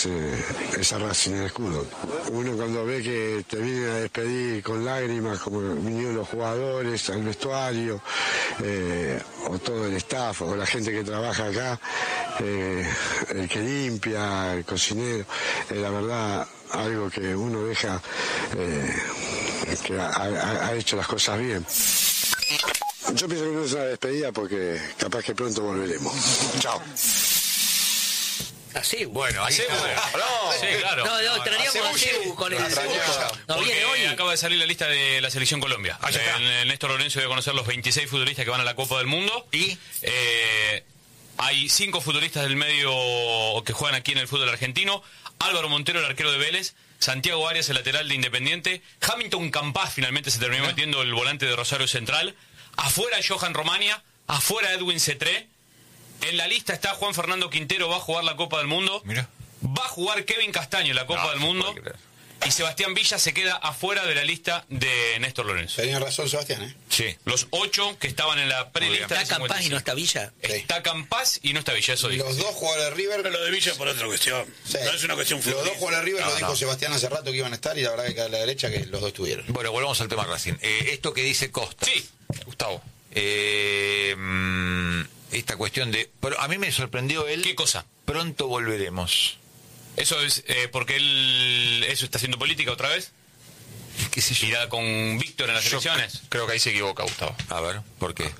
esa Racing en el escudo. Uno cuando ve que te vienen a despedir con lágrimas, como vinieron los jugadores al vestuario, o todo el staff, o la gente que trabaja acá, el que limpia, el cocinero, la verdad, algo que uno deja que ha hecho las cosas bien. Yo pienso que no es una despedida porque capaz que pronto volveremos. Chao. Así, bueno, así no, sí, claro. No, traíamos a Cebu con el no viene hoy. Acaba de salir la lista de la selección Colombia. Néstor Lorenzo dio a conocer los 26 futbolistas que van a la Copa del Mundo. Y hay 5 futbolistas del medio que juegan aquí en el fútbol argentino. Álvaro Montero, el arquero de Vélez. Santiago Arias, el lateral de Independiente. Hamilton Campás finalmente se terminó metiendo, el volante de Rosario Central. Afuera Johan Romania. Afuera Edwin Cetré. En la lista está Juan Fernando Quintero, va a jugar la Copa del Mundo. Mira. Va a jugar Kevin Castaño en la Copa del Mundo. Y Sebastián Villa se queda afuera de la lista de Néstor Lorenzo. Tenía razón Sebastián, ¿eh? Sí. Los 8 que estaban en la prelista. ¿Está Campás y no está Villa? Está Campás y no está Villa, eso dijo. Los 2 jugadores de River. Pero lo de Villa por otra cuestión. Sí. No es una cuestión futbolística. Los 2 jugadores de River lo dijo Sebastián hace rato que iban a estar y la verdad que a la derecha que los 2 estuvieron. Bueno, volvamos al tema Racing. Esto que dice Costa. Sí. Gustavo. Esta cuestión de... Pero a mí me sorprendió él... ¿Qué cosa? Pronto volveremos. Eso es porque él... ¿Eso está haciendo política otra vez? ¿Qué sé yo? ¿Irá con Víctor en las elecciones? Creo que ahí se equivoca, Gustavo. A ver, ¿por qué?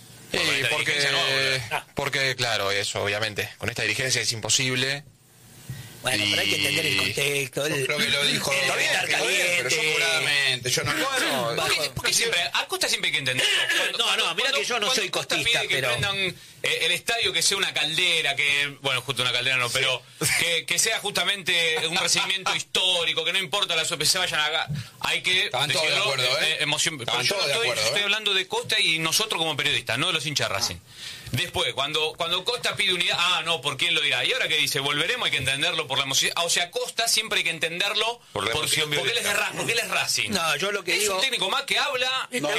Porque, claro, eso, obviamente. Con esta dirigencia es imposible. Bueno, pero hay que entender el contexto. Yo creo que lo dijo. Pero yo juradamente. Yo no. Bueno, porque siempre, a Costa siempre hay que entenderlo. Mira que yo no soy costista, pide que prendan el estadio, que sea una caldera, que, bueno, justo una caldera no, pero que sea justamente un recibimiento histórico, que no importa la suerte, se vayan acá. Hay que estaban todos de acuerdo, yo estoy hablando de Costa y nosotros como periodistas, no de los hinchas Racing. Después, cuando Costa pide unidad, ¿por quién lo dirá? Y ahora que dice, volveremos, hay que entenderlo por la emoción. O sea, Costa siempre hay que entenderlo porque él es Racing. No, yo lo que digo... Es un técnico más que habla... No,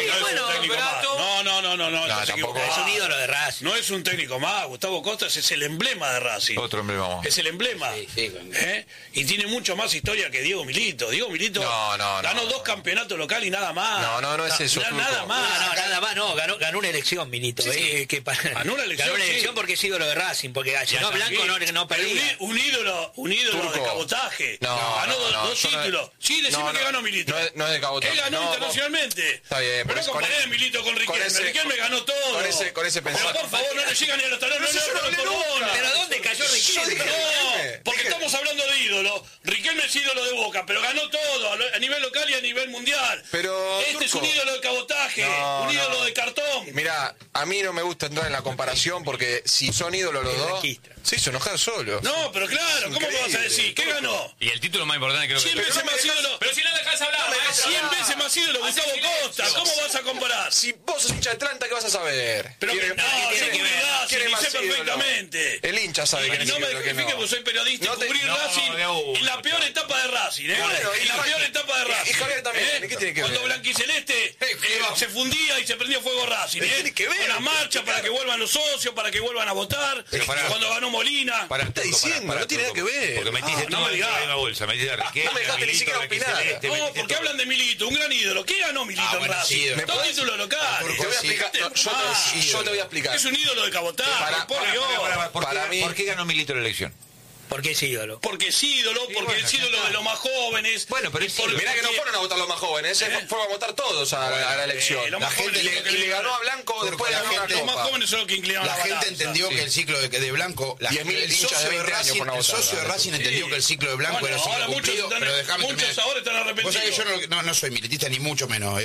tampoco. Es un ídolo de Racing. No es un técnico más, Gustavo Costa es el emblema de Racing. Otro emblema más. Es el emblema. Sí, y tiene mucho más historia que Diego Milito. Diego Milito ganó 2 campeonatos locales y nada más. No es eso. Nada más. Ganó una elección, Milito. Ganó una elección, porque es ídolo de Racing, porque no Blanco no perdía. Un ídolo de cabotaje. Ganó 2 títulos. Sí, decime que ganó Milito. No es de cabotaje. Él ganó internacionalmente. Está bien, pero no comparé Milito con Riquelme. Riquelme ganó todo. Con ese pensamiento. Pero por favor, no le llegan ni a los talones. ¿Pero dónde cayó Riquelme? No, porque estamos hablando de ídolo. Riquelme es ídolo de Boca, pero ganó todo a nivel local y a nivel mundial. Pero este es un ídolo de cabotaje, un ídolo de cartón. Mira, a mí no me gusta entrar en la comparación porque si son ídolos los dos, se hizo enojar solo. No, pero claro, ¿cómo me vas a decir? ¿Qué ganó? Y el título más importante creo que... 100 veces más ídolo. Pero si no dejas hablar, 100 veces más ídolo Gustavo Costa. ¿Cómo vas a comparar? Si vos sos hincha de Atlanta, ¿qué vas a saber? Pero yo cubrí Racing, sé perfectamente. El hincha sabe que no me justifique porque soy periodista y cubrí Racing en la peor etapa de Racing, en la peor etapa de Racing. Y Javier también, ¿qué tiene que ver? Cuando Blanquiceleste se fundía y se prendió fuego Racing, tiene que ver? Una marcha para que vuelvan los socios, para que vuelvan a votar. Cuando ganó Molina. ¿Qué está diciendo? No tiene nada que ver. Porque metiste no me digas. en la bolsa, metiste a Riquelme. No me dejaste ni siquiera opinar. No, porque hablan de Milito, un gran ídolo. ¿Qué ganó Milito en Racing? Dos títulos locales. Te voy a explicar. Yo te voy a explicar. Es un ídolo de cabotaje, por Dios. ¿Por qué ganó Milito la elección? Porque es ídolo. Porque es ídolo, porque es ídolo de los más jóvenes. Bueno, pero mirá que no fueron a votar los más jóvenes, fueron a votar todos a la elección. La gente le ganó a Blanco después de ganar la Copa. Los más jóvenes son los que inclinaban la gente entendió que el ciclo de Blanco, el socio de Racing entendió que el ciclo de Blanco era ciclo cumplido, pero muchos ahora están arrepentidos. Vos sabés que yo no soy militista ni mucho menos.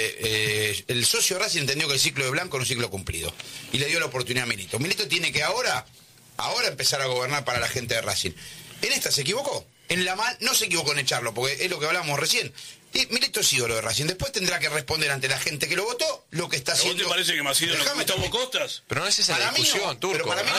El socio de Racing entendió que el ciclo de Blanco era un ciclo cumplido y le dio la oportunidad a Milito. Milito tiene que ahora empezar a gobernar para la gente de Racing. En esta se equivocó. En la mal no se equivocó en echarlo, porque es lo que hablábamos recién. Y Milito es ídolo de Racing. Después tendrá que responder ante la gente que lo votó lo que está haciendo. ¿Vos te parece que más ídolo que Gustavo Costas? Pero no es esa la discusión, Turco. Pero para mí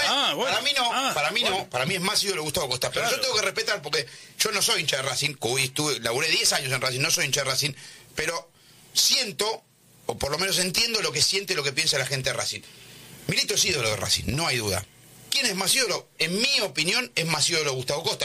para mí es más ídolo Gustavo Costas. Pero yo tengo que respetar porque yo no soy hincha de Racing. Laburé 10 años en Racing, no soy hincha de Racing. Pero siento, o por lo menos entiendo lo que siente y lo que piensa la gente de Racing. Milito es ídolo de Racing, no hay duda. ¿Quién es más ídolo? En mi opinión, es más ídolo Gustavo Costa.